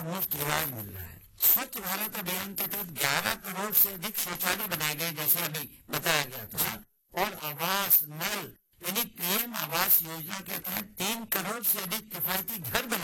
मुफ्त इलाज मिल रहा है। स्वच्छ भारत अभियान के तहत 11 करोड़ से अधिक शौचालय बनाए गए, जैसे अभी बताया गया था। और आवास नल यानी पीएम आवास योजना के तहत 3 करोड़ से अधिक किफायती घर बनाए